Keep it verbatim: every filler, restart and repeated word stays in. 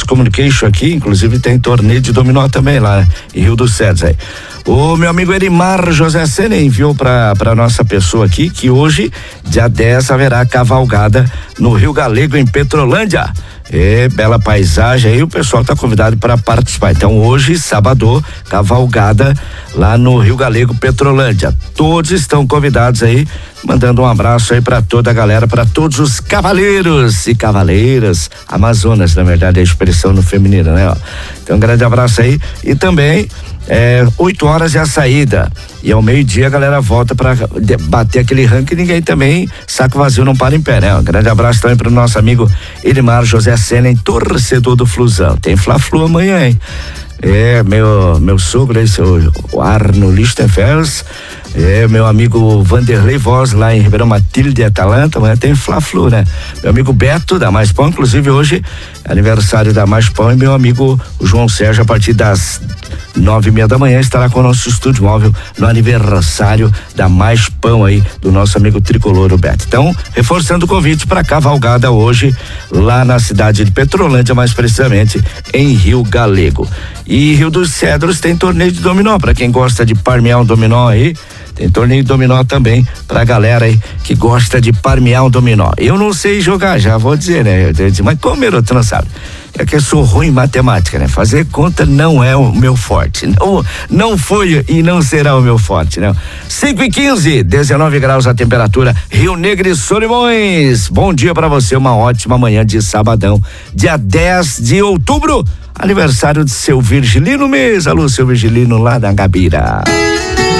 Communication aqui, inclusive tem torneio de dominó também lá em Rio dos Cedros aí. O meu amigo Erimar José Sena enviou para para nossa pessoa aqui que hoje, dia dez, haverá cavalgada no Rio Galego, em Petrolândia. É, bela paisagem aí, o pessoal tá convidado para participar. Então hoje, sábado, cavalgada lá no Rio Galego, Petrolândia. Todos estão convidados aí, mandando um abraço aí para toda a galera, para todos os cavaleiros e cavaleiras, amazonas, na verdade, a expressão no feminino, né? Ó. Então um grande abraço aí e também É, oito horas é a saída e ao meio-dia a galera volta para bater aquele ranking. Ninguém também, saco vazio não para em pé, né? Um grande abraço também pro nosso amigo Elimar José Sena, torcedor do Flusão. Tem Fla-Flu amanhã, hein? É, meu, meu sogro, esse, o, o Arno Lichtenfels, é, meu amigo Vanderlei Voz lá em Ribeirão Matilde, Atalanta, amanhã tem Fla-Flu, né? Meu amigo Beto da Mais Pão, inclusive hoje aniversário da Mais Pão, e meu amigo o João Sérgio, a partir das nove e meia da manhã estará com o nosso estúdio móvel no aniversário da Mais Pão aí, do nosso amigo tricolor, o Beto. Então, reforçando o convite para cavalgada hoje lá na cidade de Petrolândia, mais precisamente em Rio Galego. E Rio dos Cedros tem torneio de dominó, para quem gosta de parmear um dominó aí, tem torneio de dominó também pra galera aí que gosta de parmear um dominó. Eu não sei jogar, já vou dizer, né? Mas como eu não sabe? É que eu sou ruim em matemática, né? Fazer conta não é o meu forte. Não, não foi e não será o meu forte, né? cinco e quinze, dezenove graus a temperatura, Rio Negro e Solimões. Bom dia pra você, uma ótima manhã de sabadão, dia dez de outubro, aniversário de seu Virgilino Mesa. Alô, seu Virgilino lá da Gabira.